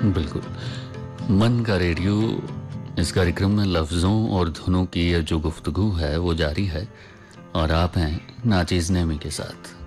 बिल्कुल। मन का रेडियो, इस कार्यक्रम में लफ्ज़ों और धुनों की ये जो गुफ्तगू है वो जारी है और आप हैं नाचीज़ नेमी के साथ।